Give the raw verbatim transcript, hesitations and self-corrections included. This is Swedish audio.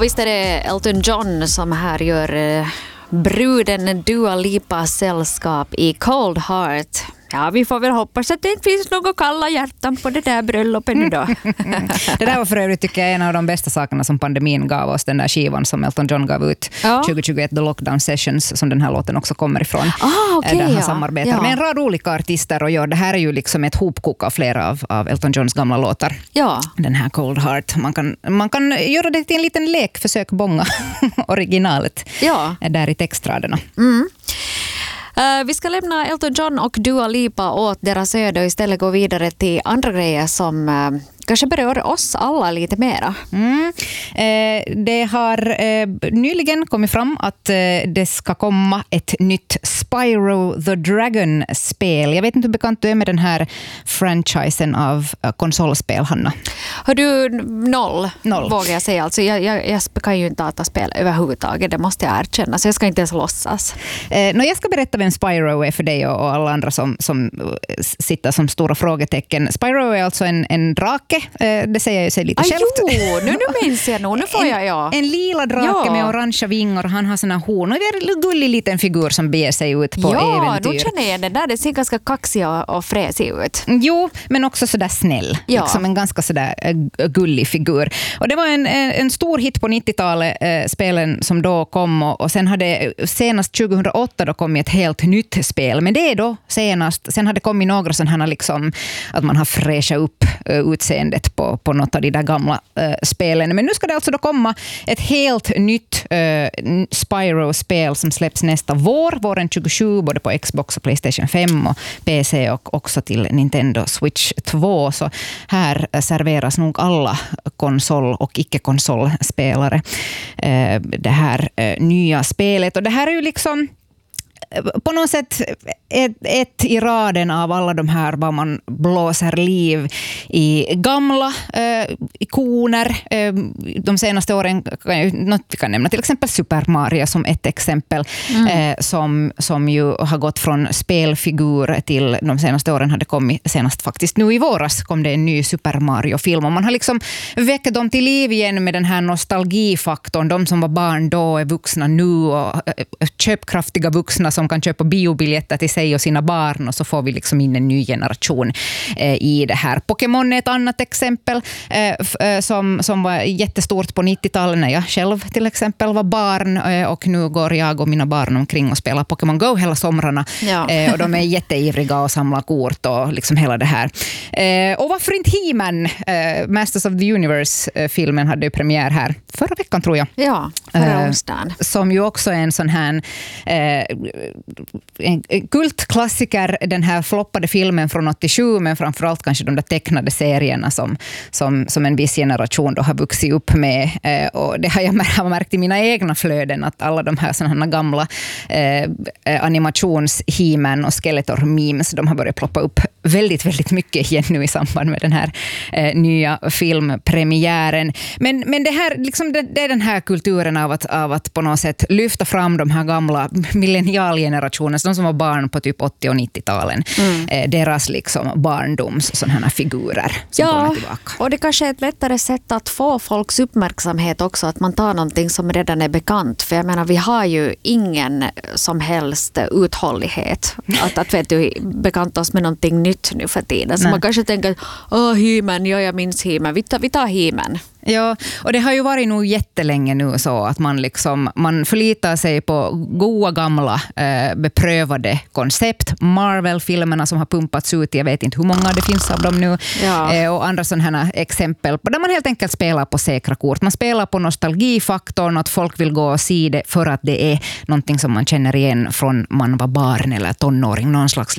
visst är det Elton John som här gör eh, bruden Dua Lipa sällskap i Cold Heart. Ja, vi får väl hoppas att det inte finns något kalla hjärtan på det där bröllopet nu då. Det där var för övrigt tycker jag en av de bästa sakerna som pandemin gav oss, den där skivan som Elton John gav ut ja. tjugohundratjugoett, The Lockdown Sessions, som den här låten också kommer ifrån. Ah, okay, där han ja. samarbetar ja. med en rad olika artister och gör det här är ju liksom ett hopkok av flera av, av Elton Johns gamla låtar. Ja. Den här Cold Heart. Man kan, man kan göra det till en liten lek, försök bonga originalet ja. där i textraderna. Mm. Uh, vi ska lämna Elton John och Dua Lipa åt deras öde och istället gå vidare till andra grejer som uh, kanske berör oss alla lite mera. Mm. Eh, det har eh, nyligen kommit fram att eh, det ska komma ett nytt Spyro the Dragon-spel. Jag vet inte hur bekant du är med den här franchisen av uh, konsolspel, Hanna. Har du noll, noll. vågar jag säga. Alltså, jag, jag, jag kan ju inte dataspel överhuvudtaget, det måste jag erkänna. Så jag ska inte ens låtsas. Eh, no, jag ska berätta vem Spyro är för dig och, och alla andra som, som sitter som stora frågetecken. Spyro är alltså en, en drake. Det säger sig lite ah, självt. Jo, nu, nu minns jag nog. Nu får jag, ja. En, en lila drake ja. med orangea vingar. Han har såna horn. Och det är en gullig liten figur som beger sig ut på ja, äventyr. Ja, nu känner jag den där. Det ser ganska kaxig och, och fräsig ut. Jo, men också sådär snäll. Ja. Liksom en ganska sådär äh, gullig figur. Och det var en, en, en stor hit på nittiotalet, äh, spelen som då kom. Och, och sen hade senast tjugohundraåtta då kom ett helt nytt spel. Men det är då senast. Sen hade kommit några sådana liksom att man har fräschat upp äh, utseendet på, på något av de där gamla äh, spelen. Men nu ska det alltså då komma ett helt nytt äh, Spyro-spel som släpps nästa vår, våren tjugosju, både på Xbox och PlayStation fem och P C och också till Nintendo Switch två. Så här serveras nog alla konsol- och icke-konsolspelare äh, det här äh, nya spelet. Och det här är ju liksom på något sätt ett, ett i raden av alla de här vad man blåser liv i gamla eh, ikoner. Eh, de senaste åren något vi kan nämna till exempel Super Mario som ett exempel mm. eh, som, som ju har gått från spelfigur till de senaste åren hade kommit senast faktiskt nu i våras kom det en ny Super Mario-film och man har liksom väckt dem till liv igen med den här nostalgifaktorn. De som var barn då är vuxna nu och eh, köpkraftiga vuxna som kan köpa biobiljetter till sig och sina barn och så får vi liksom in en ny generation eh, i det här. Pokémon är ett annat exempel eh, f- eh, som, som var jättestort på nittiotalet när jag själv till exempel var barn eh, och nu går jag och mina barn omkring och spelar Pokémon Go hela somrarna ja. eh, och de är jätteivriga och samlar kort och liksom hela det här. Eh, och varför inte He-Man? Eh, Masters of the Universe-filmen hade ju premiär här förra veckan tror jag. Ja, förra onsdagen. Eh, som ju också är en sån här eh, en kultklassiker, den här floppade filmen från åttiosju, men framförallt kanske de där tecknade serierna som, som, som en viss generation då har vuxit upp med. Eh, och det har jag märkt i mina egna flöden att alla de här sådana gamla eh, animations-He-Man och Skeletor-memes, de har börjat ploppa upp väldigt, väldigt mycket igen nu i samband med den här eh, nya filmpremiären. Men, men det, här, liksom det, det är den här kulturen av att, av att på något sätt lyfta fram de här gamla millennialgenerationen, de som var barn på typ åttio- och nittio-talen. Mm. Eh, deras liksom barndoms sådana här figurer som ja, kommer tillbaka. Och det kanske är ett lättare sätt att få folks uppmärksamhet också, att man tar någonting som redan är bekant. För jag menar, vi har ju ingen som helst uthållighet att, att vet du, bekanta oss med någonting nytt nu för tiden. Så Nej. man kanske tänker, åh, He-Man, ja, jag minns He-Man. Vi tar, vi tar He-Man. Ja, och det har ju varit nog jättelänge nu så att man liksom man förlitar sig på goda gamla eh, beprövade koncept. Marvel-filmerna som har pumpats ut, jag vet inte hur många det finns av dem nu. Ja. Eh, och andra sådana här exempel där man helt enkelt spelar på säkra kort. Man spelar på nostalgifaktorn, att folk vill gå och se det för att det är någonting som man känner igen från man var barn eller tonåring. Någon slags